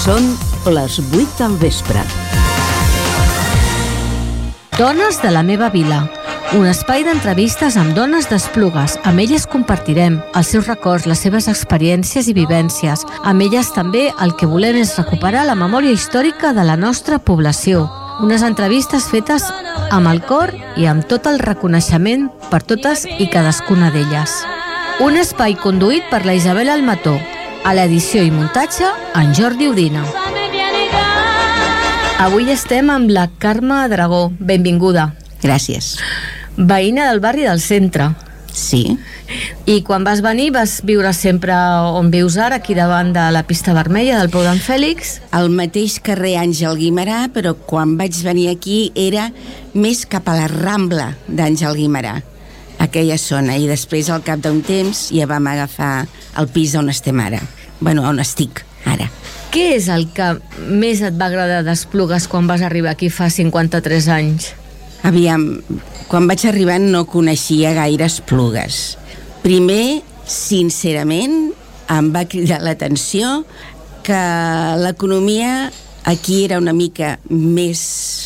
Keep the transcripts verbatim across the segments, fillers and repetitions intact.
Són les vuit del vespre. Dones de la meva vila. Un espai d'entrevistes amb dones d'Esplugues. Amb elles compartirem els seus records, les seves experiències i vivències. Amb elles també el que volem és recuperar la memòria històrica de la nostra població. Unes entrevistes fetes amb el cor i amb tot el reconeixement per totes i cadascuna d'elles. Un espai conduït per la Isabel Almató. A l'edició i muntatge, en Jordi Udina. Avui estem amb la Carme Dragó. Benvinguda. Gràcies. Veïna del barri del centre. Sí. I quan vas venir vas viure sempre on vius ara, aquí davant de la pista vermella del Pou d'en Fèlix? Al mateix carrer Àngel Guimerà, però quan vaig venir aquí era més cap a la Rambla d'Àngel Guimerà, aquella zona, i després al cap d'un temps ja vam agafar el pis on estem ara. Bueno, on estic ara. Què és el que més et va agradar d'Esplugues quan vas arribar aquí fa cinquanta-tres anys? Aviam, quan vaig arribar no coneixia gaire Esplugues. Primer, sincerament, em va cridar l'atenció que l'economia aquí era una mica més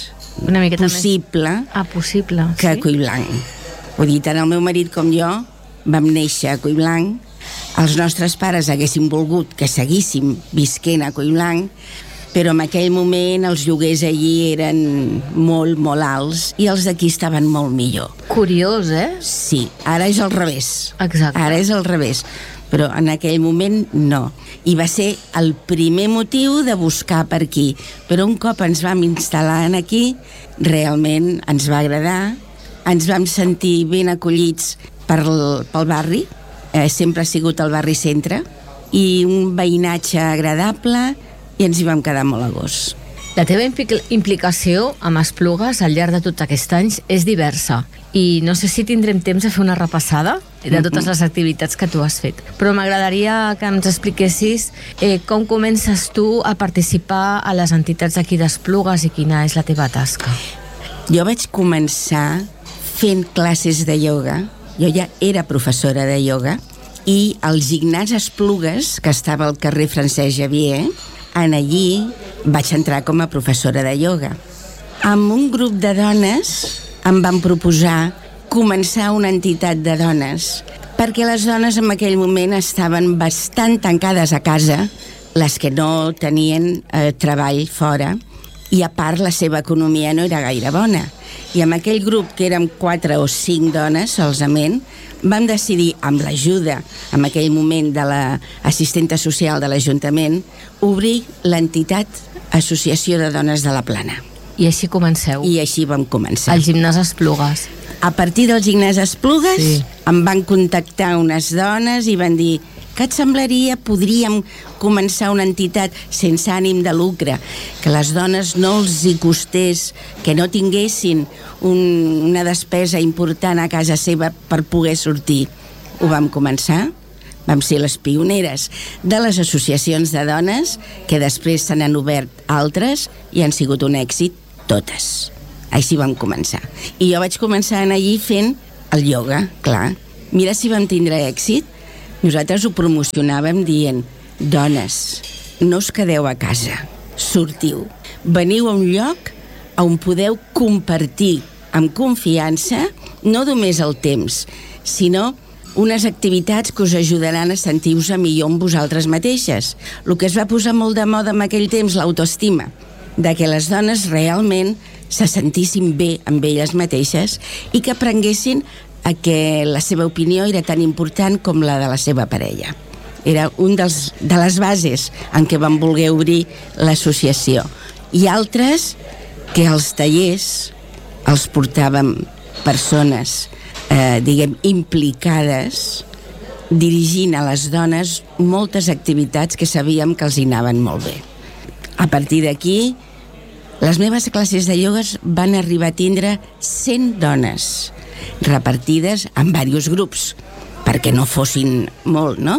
una possible, més... ah, possible que sí? a Collblanc. Vull dir, tant el meu marit com jo vam néixer a Collblanc. Els nostres pares haguessin volgut que seguíssim visquent a Collblanc, però en aquell moment els lloguers allí eren molt, molt alts i els d'aquí estaven molt millor. Curiós, eh? Sí, ara és al revés. Exacte. Ara és al revés, però en aquell moment no. I va ser el primer motiu de buscar per aquí. Però un cop ens vam instal·lar aquí, realment ens va agradar, ens vam sentir ben acollits pel, pel barri, eh, sempre ha sigut el barri centre, i un veïnatge agradable, i ens hi vam quedar molt a gust. La teva implicació amb Esplugues al llarg de tots aquests anys és diversa, i no sé si tindrem temps de fer una repassada de totes les activitats que tu has fet, però m'agradaria que ens expliquessis eh, com comences tu a participar a les entitats aquí d'Esplugues i quina és la teva tasca. Jo vaig començar fent classes de ioga. Jo ja era professora de ioga, i al gimnàs Esplugues, que estava al carrer Francesc Xavier, en allí vaig entrar com a professora de ioga. Amb un grup de dones em van proposar començar una entitat de dones, perquè les dones en aquell moment estaven bastant tancades a casa, les que no tenien eh, treball fora, i a part la seva economia no era gaire bona. I amb aquell grup, que érem quatre o cinc dones solament, vam decidir, amb l'ajuda en aquell moment de l'assistenta social de l'Ajuntament, obrir l'entitat Associació de Dones de la Plana. I així comenceu? I així vam començar. Al gimnàs Esplugues. A partir del gimnàs Esplugues, sí, em van contactar unes dones i van dir: què et semblaria, podríem començar una entitat sense ànim de lucre, que les dones no els hi costés, que no tinguessin un, una despesa important a casa seva per poder sortir. Ho vam començar, vam ser les pioneres de les associacions de dones, que després se n'han obert altres i han sigut un èxit totes. Així vam començar. I jo vaig començar allí fent el ioga, clar. Mira si vam tindre èxit. Nosaltres ho promocionàvem dient: dones, no us quedeu a casa, sortiu, veniu a un lloc on podeu compartir amb confiança no només el temps, sinó unes activitats que us ajudaran a sentir-vos millor amb vosaltres mateixes. El que es va posar molt de moda en aquell temps, l'autoestima, de que les dones realment se sentissin bé amb elles mateixes i que aprenguessin a que la seva opinió era tan important com la de la seva parella. Era un dels, de les bases en què vam voler obrir l'associació. I altres que els tallers els portàvem persones, eh, diguem, implicades, dirigint a les dones moltes activitats que sabíem que els hi anaven molt bé. A partir d'aquí, les meves classes de ioga van arribar a tindre cent dones, repartides en diversos grups, perquè no fossin molt, no?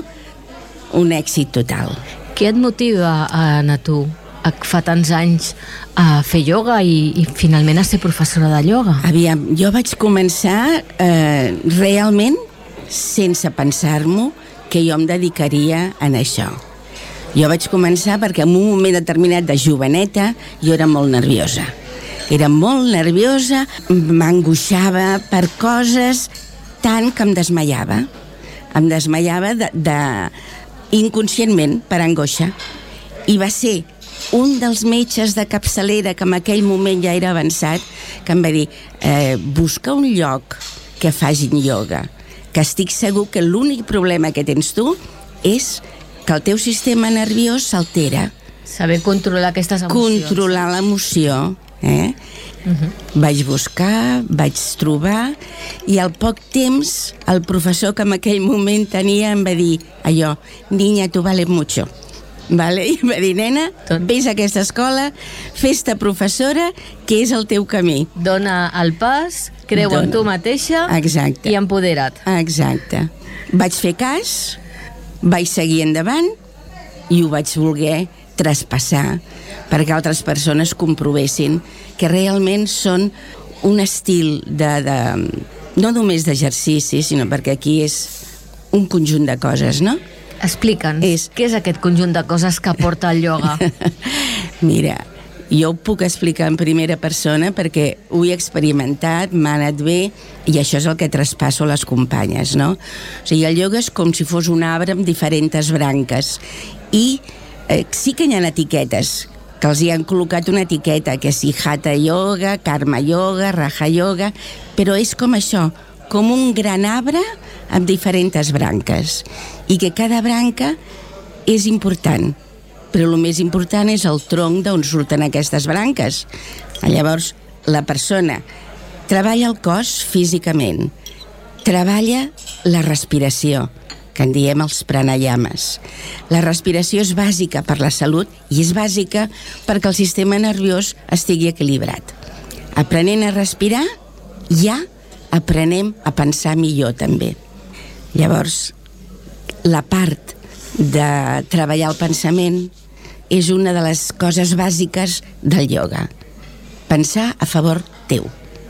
Un èxit total. Què et motiva a anar tu, a fa tants anys, a fer ioga i, i finalment a ser professora de ioga? Aviam, jo vaig començar eh, realment sense pensar-m'ho que jo em dedicaria a això. Jo vaig començar perquè en un moment determinat de joveneta jo era molt nerviosa. Era molt nerviosa, m'angoixava per coses tant que em desmaiava. Em desmaiava de, de, inconscientment per angoixa. I va ser un dels metges de capçalera, que en aquell moment ja era avançat, que em va dir, eh, busca un lloc que facin ioga, que estic segur que l'únic problema que tens tu és que el teu sistema nerviós s'altera. Saber controlar aquestes emocions. Controlar l'emoció, eh? Uh-huh. Vaig buscar, vaig trobar, i al poc temps el professor que en aquell moment tenia em va dir allò, niña, tu vales mucho. Vale? I em va dir, nena, vés a aquesta escola, fes-te professora, que és el teu camí. Dona el pas, creu Dona. en tu mateixa. Exacte. I empodera't. Exacte. Vaig fer cas, vaig seguir endavant i ho vaig voler traspassar perquè altres persones comprovessin que realment són un estil de, de no només d'exercici, sinó perquè aquí és un conjunt de coses, no? Explica'ns, és... què és aquest conjunt de coses que porta el ioga? Mira, jo ho puc explicar en primera persona perquè ho he experimentat, m'ha anat bé, i això és el que traspasso a les companyes, no? O sigui, el ioga és com si fos un arbre amb diferents branques, i eh, sí que hi ha etiquetes, que els hi han col·locat una etiqueta, que si Hatha Yoga, Karma Yoga, Raja Yoga, però és com això, com un gran arbre amb diferents branques, i que cada branca és important, però el més important és el tronc d'on surten aquestes branques. Llavors, la persona treballa el cos físicament, treballa la respiració, que en diem els pranayames. La respiració és bàsica per la salut i és bàsica perquè el sistema nerviós estigui equilibrat. Aprenent a respirar, ja aprenem a pensar millor també. Llavors, la part de treballar el pensament és una de les coses bàsiques del ioga. Pensar a favor teu.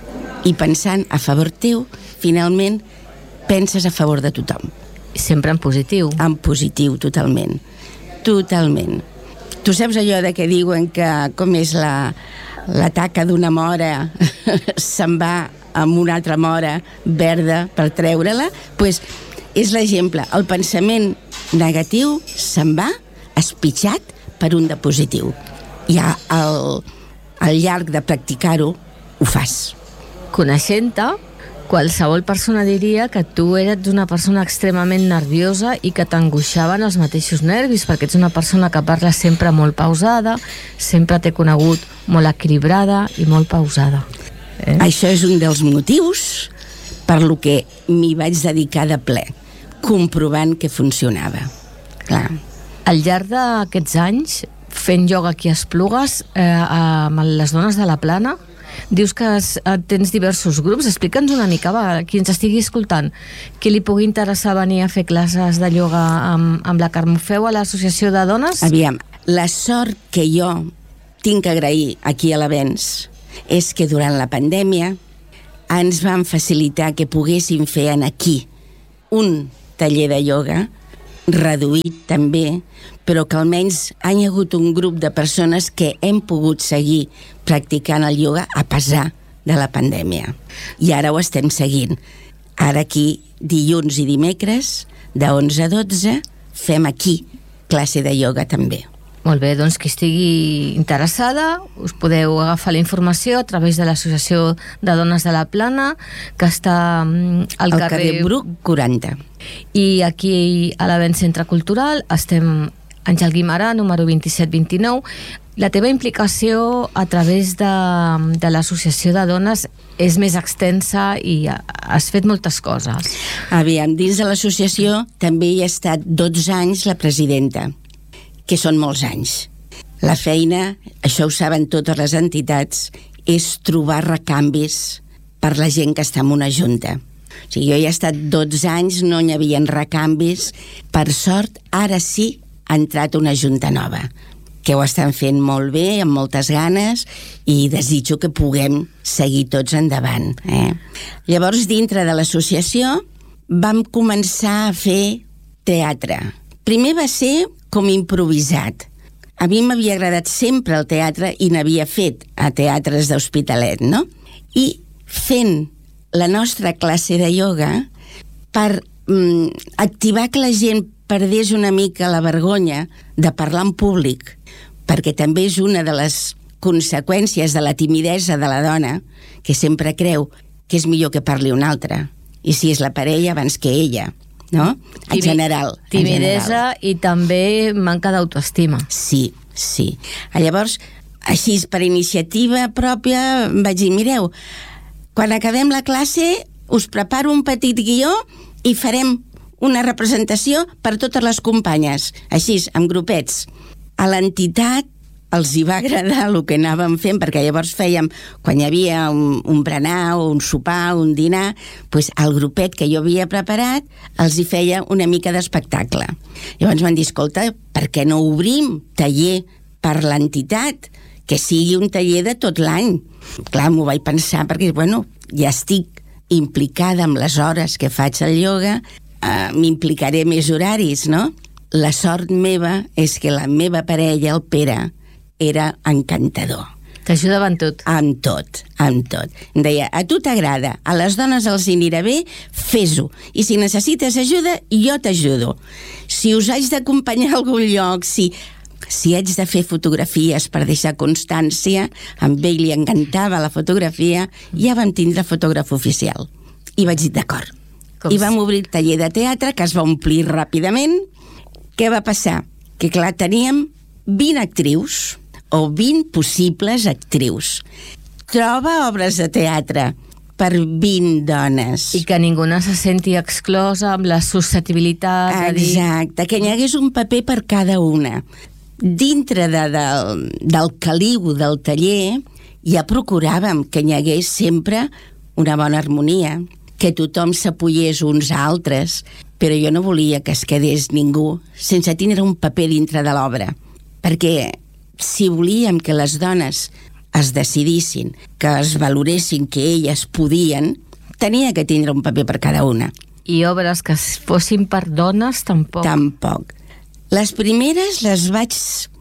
I pensant a favor teu, finalment, penses a favor de tothom. Sempre en positiu. En positiu, totalment. Totalment. Tu saps allò de que diuen que com és la, la taca d'una mora se'n va amb una altra mora verda per treure-la? Doncs pues és l'exemple. El pensament negatiu se'n va espitxat per un de positiu. I al, al llarg de practicar-ho, ho fas. Coneixent-te, qualsevol persona diria que tu eres una persona extremament nerviosa i que t'angoixaven els mateixos nervis, perquè ets una persona que parla sempre molt pausada, sempre t'he conegut molt equilibrada i molt pausada. Eh? Això és un dels motius per lo que m'hi vaig dedicar de ple, comprovant que funcionava. Clar. Al llarg d'aquests anys, fent ioga aquí a Esplugues, eh, amb les dones de la Plana, dius que has, tens diversos grups. Explica'ns una mica, va, qui ens estigui escoltant, qui li pugui interessar venir a fer classes de ioga amb, amb la Carme. Ho feu a l'associació de dones? Aviam, la sort que jo tinc que agrair aquí a l'Avenç és que durant la pandèmia ens van facilitar que poguéssim fer en aquí un taller de ioga, reduït també, però que almenys hi ha hagut un grup de persones que hem pogut seguir practicant el ioga a pesar de la pandèmia. I ara ho estem seguint. Ara aquí, dilluns i dimecres, de onze a dotze, fem aquí classe de ioga també. Molt bé, doncs qui estigui interessada us podeu agafar la informació a través de l'Associació de Dones de la Plana, que està al, al carrer... carrer Bruc quaranta. I aquí a l'Avenç Centre Cultural estem Àngel Guimarà, número vint-i-set vint-i-nou. La teva implicació a través de, de l'Associació de Dones és més extensa i has fet moltes coses. Aviam, dins de l'associació també hi ha estat dotze anys la presidenta, que són molts anys. La feina, això ho saben totes les entitats, és trobar recanvis per la gent que està en una junta. O sigui, jo hi he estat dotze anys, no hi havia recanvis. Per sort, ara sí ha entrat una junta nova, que ho estan fent molt bé, amb moltes ganes, i desitjo que puguem seguir tots endavant. Eh? Llavors, dintre de l'associació, vam començar a fer teatre. Primer va ser com improvisat. A mi m'havia agradat sempre el teatre i n'havia fet a teatres d'Hospitalet, no? I fent la nostra classe de ioga per mm, activar que la gent perdés una mica la vergonya de parlar en públic, perquè també és una de les conseqüències de la timidesa de la dona, que sempre creu que és millor que parli una altra, i si és la parella abans que ella, no? En Timi- general. en Timidesa general. i també manca d'autoestima. Sí, sí. Llavors, així, per iniciativa pròpia, vaig dir, mireu, quan acabem la classe us preparo un petit guió i farem una representació per totes les companyes, així, amb grupets. A l'entitat els hi va agradar el que anàvem fent, perquè llavors fèiem, quan hi havia un, un berenar, un sopar, un dinar, doncs el grupet que jo havia preparat els hi feia una mica d'espectacle. Llavors van dir, escolta, per què no obrim taller per l'entitat? Que sigui un taller de tot l'any. Clar, m'ho vaig pensar, perquè, bueno, ja estic implicada amb les hores que faig el ioga, eh, m'implicaré més horaris, no? La sort meva és que la meva parella, el Pere, era encantador. T'ajudava en tot. Amb tot, amb tot. Em deia, a tu t'agrada, a les dones els hi anirà bé, fes-ho. I si necessites ajuda, jo t'ajudo. Si us haig d'acompanyar a algun lloc, si, si haig de fer fotografies per deixar constància, a ell li encantava la fotografia, ja vam tindre fotògraf oficial. I vaig dir, d'acord. Com I vam si- obrir el taller de teatre, que es va omplir ràpidament. Què va passar? Que clar, teníem vint actrius, o vint possibles actrius. Troba obres de teatre per vint dones. I que ningú no se senti exclosa amb la susceptibilitat de dir... Exacte, que n'hi hagués un paper per cada una. Dintre de, del, del caliu del taller ja procuràvem que n'hi hagués sempre una bona harmonia, que tothom s'apoyés uns a altres, però jo no volia que es quedés ningú sense tindre un paper dintre de l'obra, perquè si volíem que les dones es decidissin, que es valoressin que elles podien, tenia que tindre un paper per cada una. I obres que fossin per dones, tampoc. Tampoc. Les primeres les vaig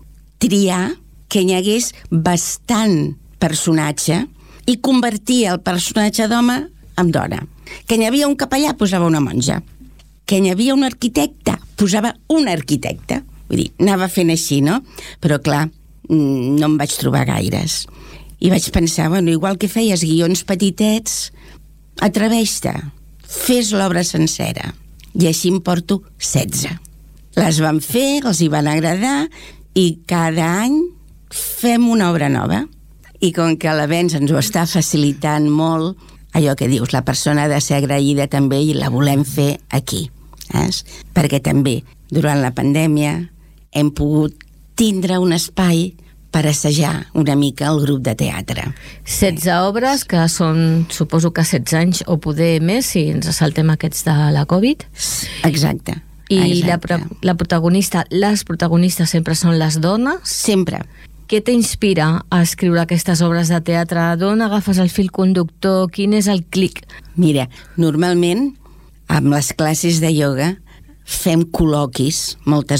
triar que n'hi hagués bastant personatge i convertia el personatge d'home en dona. Que n'hi havia un capellà, posava una monja. Que n'hi havia un arquitecte, posava un arquitecte. Vull dir, anava fent així, no? Però clar, no em vaig trobar gaires. I vaig pensar, bueno, igual que feies guions petitets, atreveix-te, fes l'obra sencera. I així em porto setze. Les van fer, els hi van agradar, i cada any fem una obra nova. I com que l'Avenç ens ho està facilitant molt, allò que dius, la persona ha de ser agraïda també i la volem fer aquí. Saps? Perquè també, durant la pandèmia, hem pogut tindre un espai per assajar una mica el grup de teatre. setze obres, que són, suposo que setze anys o poder més, si ens saltem aquests de la Covid. Exacte. I la, exacte. pro- la protagonista, les protagonistes sempre són les dones. Sempre. Què t'inspira a escriure aquestes obres de teatre? D'on agafes el fil conductor? Quin és el clic? Mira, normalment, amb les classes de ioga, fem col·loquis moltes